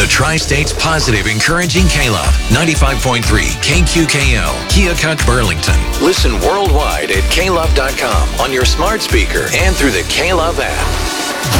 The Tri-State's positive, encouraging K-Love. 95.3 KQKL, Keokuk, Burlington. Listen worldwide at klove.com, on your smart speaker, and through the K-Love app.